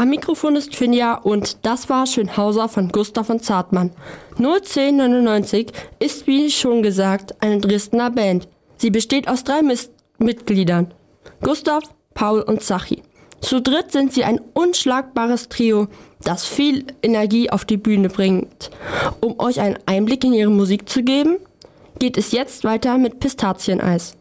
Am Mikrofon ist Finja und das war Schönhauser von Gustav von Zartmann. 01099 ist, wie schon gesagt, eine Dresdner Band. Sie besteht aus 3 Mitgliedern: Gustav, Paul und Zachi. Zu dritt sind sie ein unschlagbares Trio, das viel Energie auf die Bühne bringt. Um euch einen Einblick in ihre Musik zu geben, geht es jetzt weiter mit Pistazieneis.